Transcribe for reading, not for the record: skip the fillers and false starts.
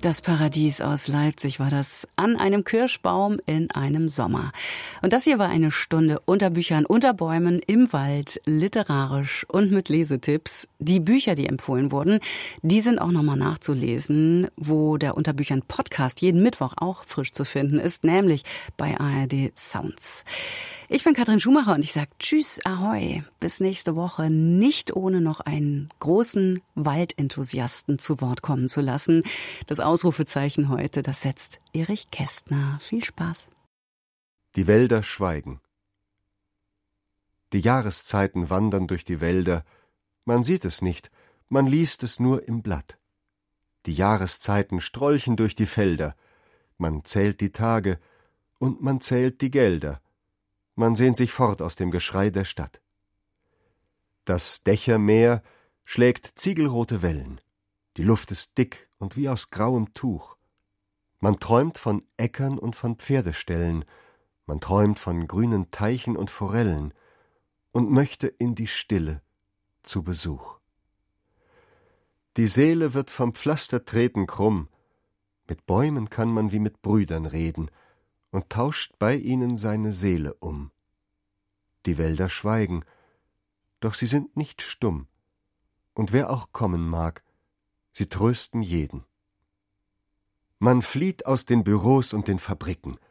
Das Paradies aus Leipzig war das, an einem Kirschbaum in einem Sommer. Und das hier war eine Stunde unter Büchern, unter Bäumen, im Wald, literarisch und mit Lesetipps. Die Bücher, die empfohlen wurden, die sind auch nochmal nachzulesen, wo der Unterbüchern Podcast jeden Mittwoch auch frisch zu finden ist, nämlich bei ARD Sounds. Ich bin Katrin Schumacher und ich sage Tschüss, Ahoi, bis nächste Woche, nicht ohne noch einen großen Waldenthusiasten zu Wort kommen zu lassen. Das Ausrufezeichen heute, das setzt Erich Kästner. Viel Spaß. Die Wälder schweigen. Die Jahreszeiten wandern durch die Wälder. Man sieht es nicht, man liest es nur im Blatt. Die Jahreszeiten strolchen durch die Felder. Man zählt die Tage und man zählt die Gelder. Man sehnt sich fort aus dem Geschrei der Stadt. Das Dächermeer schlägt ziegelrote Wellen. Die Luft ist dick und wie aus grauem Tuch. Man träumt von Äckern und von Pferdeställen. Man träumt von grünen Teichen und Forellen und möchte in die Stille zu Besuch. Die Seele wird vom Pflastertreten krumm. Mit Bäumen kann man wie mit Brüdern reden und tauscht bei ihnen seine Seele um. Die Wälder schweigen, doch sie sind nicht stumm, und wer auch kommen mag, sie trösten jeden. Man flieht aus den Büros und den Fabriken,